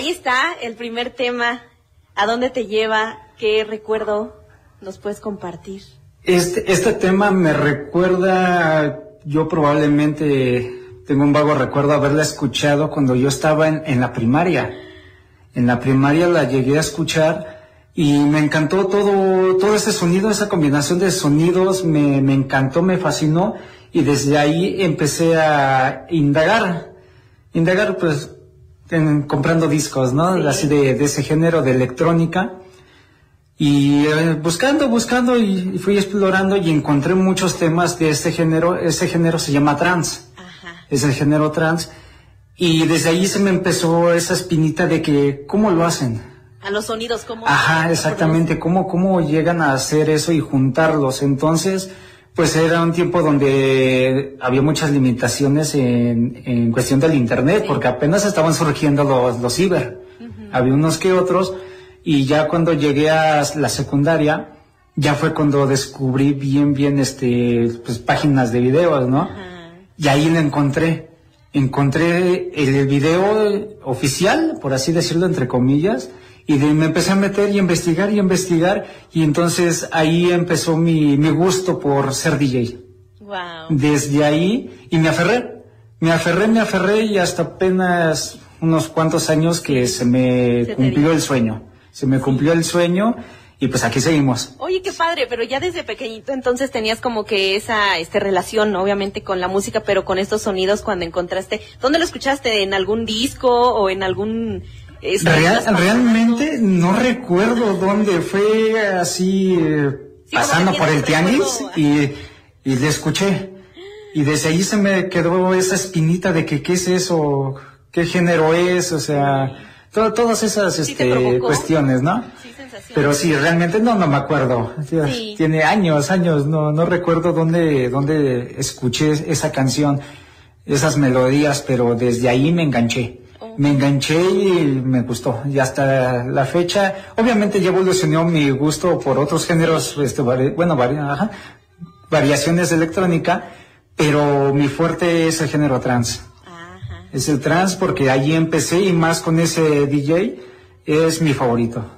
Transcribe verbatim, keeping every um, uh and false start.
ahí está el primer tema. ¿A dónde te lleva? ¿Qué recuerdo nos puedes compartir? Este, este tema me recuerda, yo probablemente tengo un vago recuerdo haberla escuchado cuando yo estaba en, en la primaria. En la primaria la llegué a escuchar y me encantó todo, todo ese sonido, esa combinación de sonidos, me, me encantó, me fascinó, y desde ahí empecé a indagar, indagar pues en, comprando discos, ¿no? Sí. Así de, de ese género de electrónica. Y eh, buscando, buscando y, y fui explorando y encontré muchos temas de este género. Ese género se llama trance. Ajá. Es el género trance. Y desde ahí se me empezó esa espinita de que, ¿cómo lo hacen? A los sonidos, ¿cómo? Ajá, exactamente, ¿cómo, cómo llegan a hacer eso y juntarlos? Entonces, pues era un tiempo donde había muchas limitaciones en, en cuestión del internet, sí. Porque apenas estaban surgiendo los, los ciber. Uh-huh. Había unos que otros. Y ya cuando llegué a la secundaria, ya fue cuando descubrí bien, bien, este, pues páginas de videos, ¿no? Ajá. Y ahí lo encontré. Encontré el video oficial, por así decirlo, entre comillas, y de, me empecé a meter y investigar y investigar, y entonces ahí empezó mi, mi gusto por ser D J. Wow. Desde ahí, y me aferré, me aferré, me aferré, y hasta apenas unos cuantos años que se me se cumplió el sueño. Se me cumplió el sueño y pues aquí seguimos. Oye, qué padre, pero ya desde pequeñito entonces tenías como que esa este relación, ¿no? Obviamente con la música, pero con estos sonidos cuando encontraste. ¿Dónde lo escuchaste? ¿En algún disco o en algún...? Eh, Real, realmente no recuerdo dónde fue, así eh, sí, pasando por el tianguis y, y le escuché. Y desde ahí se me quedó esa espinita de que qué es eso, qué género es, o sea... Todo, todas esas sí este, cuestiones, ¿no? Sí, sensaciones. Pero sí, realmente no, no me acuerdo. Sí. Tiene años, años, no, no recuerdo dónde, dónde escuché esa canción, esas melodías, pero desde ahí me enganché. Oh. Me enganché y me gustó. Y hasta la fecha, obviamente ya evolucionó mi gusto por otros géneros, este, vari, bueno, vari, ajá, variaciones de electrónica, pero mi fuerte es el género trance. Es el trance porque allí empecé y más con ese D J es mi favorito.